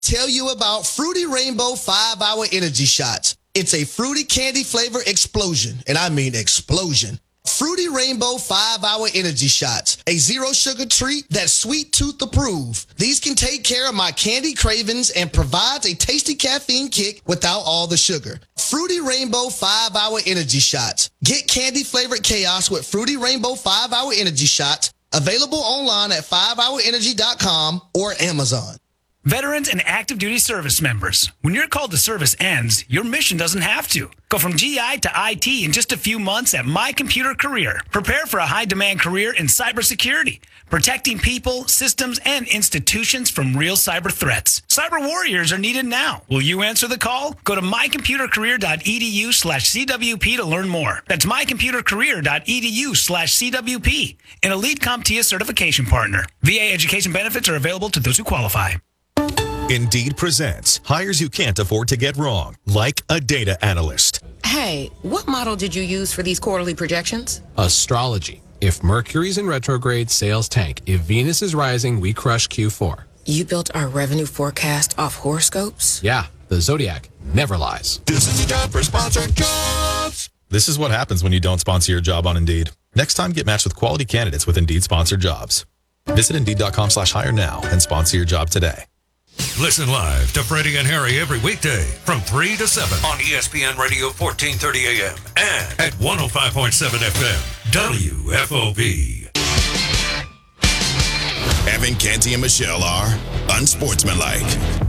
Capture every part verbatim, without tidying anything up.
tell you about Fruity Rainbow five hour Energy Shots. It's a fruity candy flavor explosion, and I mean explosion. Fruity Rainbow five hour Energy Shots, a zero sugar treat that's sweet tooth approved. These can take care of my candy cravings and provides a tasty caffeine kick without all the sugar. Fruity Rainbow five hour Energy Shots. Get candy flavored chaos with Fruity Rainbow five hour Energy Shots. Available online at five hour energy dot com or Amazon. Veterans and active duty service members, when your call to service ends, your mission doesn't have to. Go from G I to I T in just a few months at My Computer Career. Prepare for a high-demand career in cybersecurity, protecting people, systems, and institutions from real cyber threats. Cyber warriors are needed now. Will you answer the call? Go to my computer career dot e d u slash c w p to learn more. That's my computer career dot e d u slash c w p, an elite CompTIA certification partner. V A education benefits are available to those who qualify. Indeed presents hires you can't afford to get wrong, like a data analyst. Hey, what model did you use for these quarterly projections? Astrology. If Mercury's in retrograde, sales tank. If Venus is rising, we crush Q four. You built our revenue forecast off horoscopes? Yeah, the Zodiac never lies. This is the job for sponsored jobs. This is what happens when you don't sponsor your job on Indeed. Next time, get matched with quality candidates with Indeed sponsored jobs. Visit Indeed.com slash hire now and sponsor your job today. Listen live to Freddie and Harry every weekday from three to seven on E S P N Radio fourteen thirty A M and at one oh five point seven F M W F O B. Evan, Canty, and Michelle are unsportsmanlike.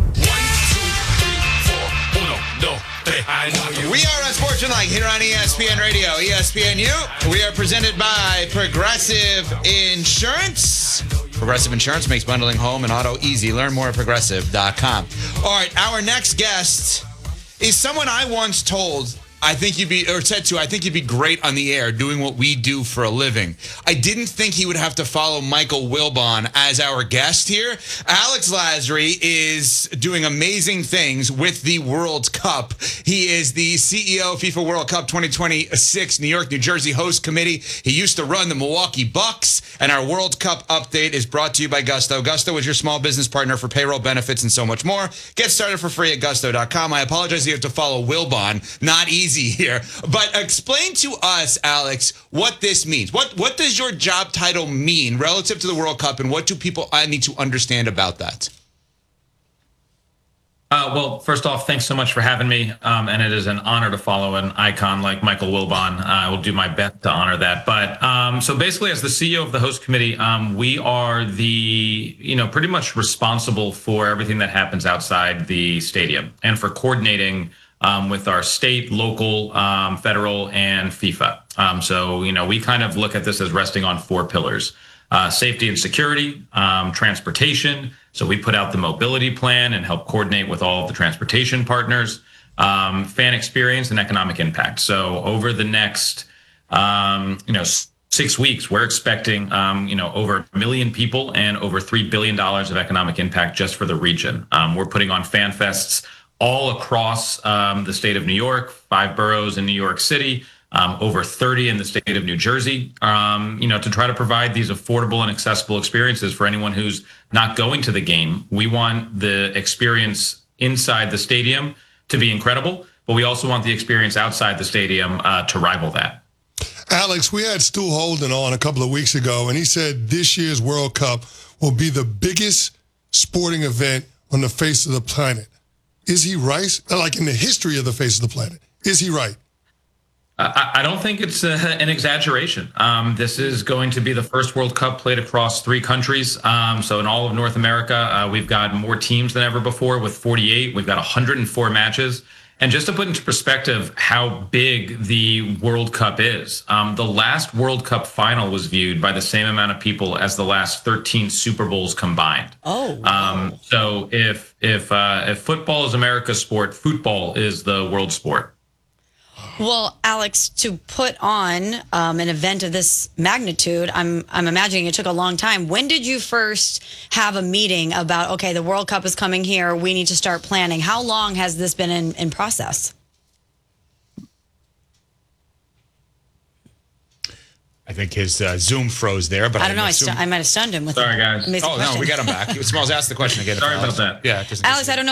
We are unsportsmanlike here on E S P N Radio, E S P N U. We are presented by Progressive Insurance. Progressive Insurance makes bundling home and auto easy. Learn more at progressive dot com. All right, our next guest is someone I once told I think you'd be, or said to, I think you'd be great on the air doing what we do for a living. I didn't think he would have to follow Michael Wilbon as our guest here. Alex Lasry is doing amazing things with the World Cup. He is the C E O of FIFA World Cup twenty twenty-six New York, New Jersey host committee. He used to run the Milwaukee Bucks, and our World Cup update is brought to you by Gusto. Gusto is your small business partner for payroll benefits and so much more. Get started for free at gusto dot com. I apologize you have to follow Wilbon. Not easy here, but explain to us, Alex, what this means. What what does your job title mean relative to the World Cup, and what do people I need to understand about that? Uh, well, first off, thanks so much for having me, um, and it is an honor to follow an icon like Michael Wilbon. Uh, I will do my best to honor that. But um, so basically, as the C E O of the host committee, um, we are the, you know, pretty much responsible for everything that happens outside the stadium and for coordinating Um, with our state, local, um, federal, and FIFA. Um, so, you know, we kind of look at this as resting on four pillars: uh, safety and security, um, transportation. So we put out the mobility plan and help coordinate with all of the transportation partners, um, fan experience, and economic impact. So over the next, um, you know, six weeks, we're expecting, um, you know, over a million people and over three billion dollars of economic impact just for the region. Um, we're putting on fan fests all across um, the state of New York, five boroughs in New York City, um, over thirty in the state of New Jersey, um, you know, to try to provide these affordable and accessible experiences for anyone who's not going to the game. We want the experience inside the stadium to be incredible, but we also want the experience outside the stadium uh, to rival that. Alex, we had Stu Holden on a couple of weeks ago, and he said this year's World Cup will be the biggest sporting event on the face of the planet. Is he right? Like in the history of the face of the planet. Is he right? I, I don't think it's uh, an exaggeration. Um, this is going to be the first World Cup played across three countries. Um, so in all of North America, uh, we've got more teams than ever before with forty-eight. We've got one hundred four matches. And just to put into perspective how big the World Cup is, um, the last World Cup final was viewed by the same amount of people as the last thirteen Super Bowls combined. Oh, wow. Um, so if if uh, if football is America's sport, football is the world sport. Well, Alex, to put on um, an event of this magnitude, I'm I'm imagining it took a long time. When did you first have a meeting about, okay, the World Cup is coming here, we need to start planning? How long has this been in, in process? I think his uh, Zoom froze there, but I don't know. I, assume- stu- I might have stunned him with Sorry, an guys. amazing Oh, question. no, we got him back. Smalls asked the question again. Sorry about that. Yeah. just in Alex, case I you- don't know